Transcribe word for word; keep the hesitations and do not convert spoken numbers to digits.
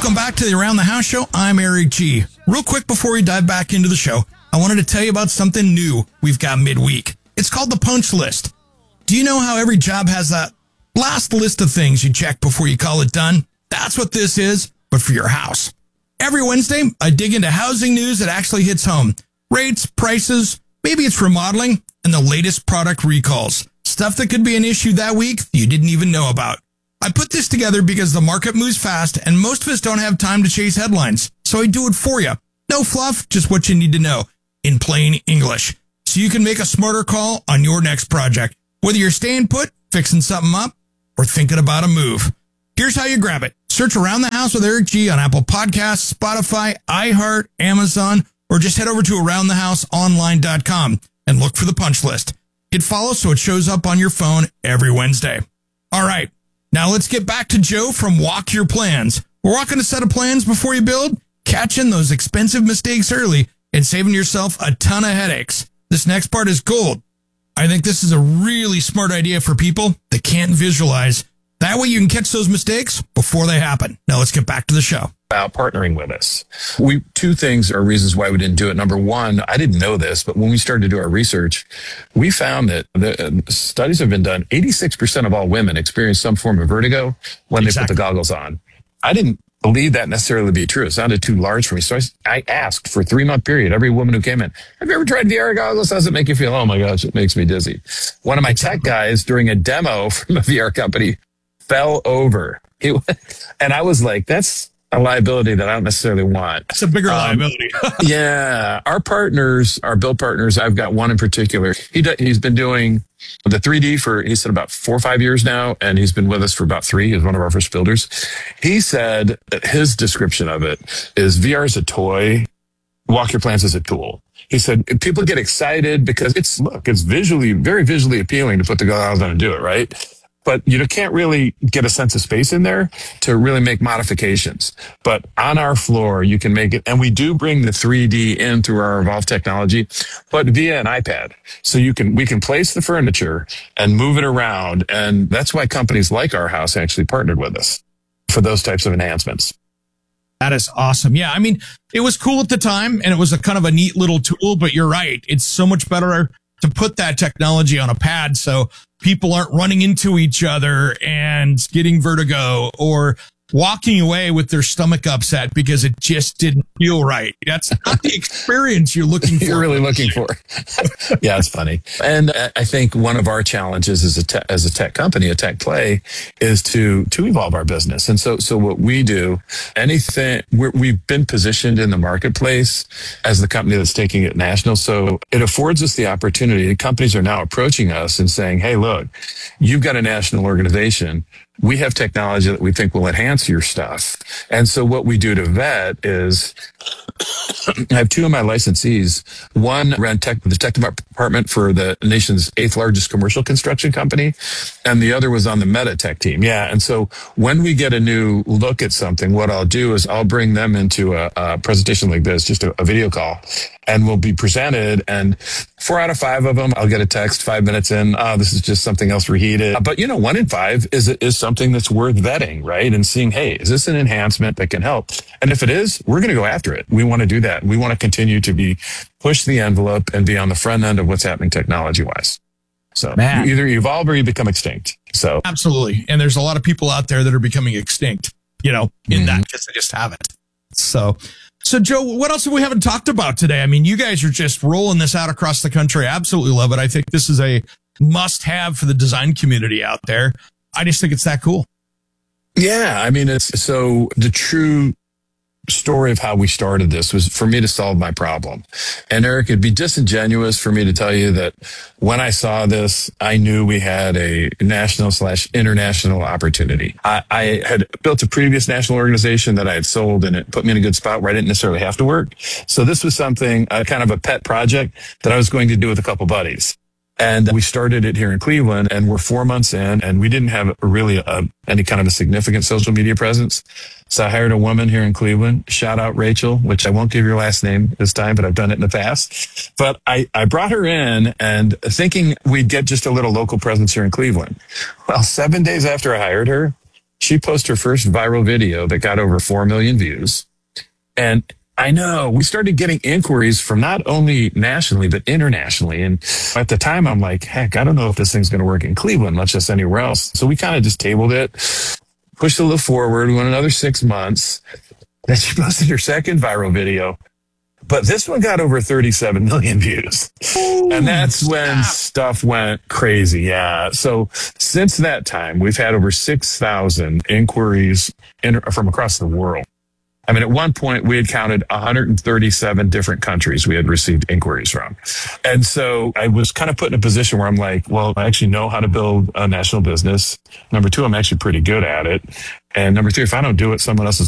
Welcome back to the Around the House Show. I'm Eric G. Real quick before we dive back into the show, I wanted to tell you about something new we've got midweek. It's called the Punch List. Do you know how every job has that last list of things you check before you call it done? That's what this is, but for your house. Every Wednesday, I dig into housing news that actually hits home. Rates, prices, maybe it's remodeling, and the latest product recalls. Stuff that could be an issue that week you didn't even know about. I put this together because the market moves fast and most of us don't have time to chase headlines. So I do it for you. No fluff, just what you need to know in plain English. So you can make a smarter call on your next project. Whether you're staying put, fixing something up, or thinking about a move. Here's how you grab it. Search Around the House with Eric G on Apple Podcasts, Spotify, iHeart, Amazon, or just head over to around the house online dot com and look for the punch list. Hit follow so it shows up on your phone every Wednesday. All right. Now let's get back to Joe from Walk Your Plans. We're walking a set of plans before you build, catching those expensive mistakes early, and saving yourself a ton of headaches. This next part is gold. I think this is a really smart idea for people that can't visualize. That way you can catch those mistakes before they happen. Now let's get back to the show. About partnering with us. We two things are reasons why we didn't do it. Number one, I didn't know this, but when we started to do our research, we found that the uh, studies have been done. eighty-six percent of all women experience some form of vertigo when Exactly. they put the goggles on. I didn't believe that necessarily to be true. It sounded too large for me. So I, I asked for a three month period, every woman who came in, have you ever tried V R goggles? How does it make you feel? Oh my gosh, it makes me dizzy. One of my tech guys during a demo from a V R company fell over. He, and I was like, that's a liability that I don't necessarily want. It's a bigger Um, liability. yeah. Our partners, our build partners, I've got one in particular. He do, he's been doing the three D for, he said about four or five years now, and he's been with us for about three. He's one of our first builders. He said that his description of it is V R is a toy, Walk Your Plans is a tool. He said people get excited because it's, look, it's visually, very visually appealing to put the goggles on and do it, right? But you can't really get a sense of space in there to really make modifications. But on our floor, you can make it. And we do bring the three D in through our Evolve technology, but via an iPad. So you can, we can place the furniture and move it around. And that's why companies like our house actually partnered with us for those types of enhancements. That is awesome. Yeah, I mean, it was cool at the time, and it was a kind of a neat little tool, but you're right. It's so much better to put that technology on a pad so people aren't running into each other and getting vertigo or walking away with their stomach upset because it just didn't feel right. That's not the experience you're looking for. You're really looking for. Yeah, it's funny. And I think one of our challenges as a tech, as a tech company, a tech play, is to to evolve our business. And so so what we do, anything we're, we've been positioned in the marketplace as the company that's taking it national. So it affords us the opportunity. Companies are now approaching us and saying, "Hey, look, you've got a national organization. We have technology that we think will enhance your stuff." And so what we do to vet is I have two of my licensees. One ran tech, the tech department for the nation's eighth largest commercial construction company, and the other was on the Meta tech team. Yeah. And so when we get a new look at something, what I'll do is I'll bring them into a, a presentation like this, just a, a video call, and we'll be presented. And four out of five of them, I'll get a text five minutes in. Oh, this is just something else reheated. But you know, one in five is is something that's worth vetting, right? And seeing, hey, is this an enhancement that can help? And if it is, we're going to go after it. We want to do that. We want to continue to be push the envelope and be on the front end of what's happening technology wise. So Man. you either evolve or you become extinct. So Absolutely. And there's a lot of people out there that are becoming extinct, you know, in mm-hmm. that because they just haven't. So, so Joe, what else have we haven't talked about today? I mean, you guys are just rolling this out across the country. I absolutely love it. I think this is a must have for the design community out there. I just think it's that cool. Yeah. I mean, it's so the true story of how we started this was for me to solve my problem. And Eric, it'd be disingenuous for me to tell you that when I saw this, I knew we had a national slash international opportunity. I, I had built a previous national organization that I had sold, and it put me in a good spot where I didn't necessarily have to work. So this was something, uh, kind of a pet project that I was going to do with a couple buddies. And we started it here in Cleveland, and we're four months in, and we didn't have really a, any kind of a significant social media presence. So I hired a woman here in Cleveland. Shout out Rachel, which I won't give your last name this time, but I've done it in the past. But I, I brought her in and thinking we'd get just a little local presence here in Cleveland. Well, seven days after I hired her, She posted her first viral video that got over four million views. And I know we started getting inquiries from not only nationally, but internationally. And at the time, I'm like, heck, I don't know if this thing's going to work in Cleveland, much less anywhere else. So we kind of just tabled it, pushed a little forward, went another six months. Then she posted her second viral video. But this one got over thirty-seven million views. Ooh, and that's when stop. stuff went crazy. Yeah. So since that time, we've had over six thousand inquiries in, from across the world. I mean, at one point we had counted one hundred thirty-seven different countries we had received inquiries from. And so I was kind of put in a position where I'm like, well, I actually know how to build a national business. Number two, I'm actually pretty good at it. And number three, if I don't do it, someone else is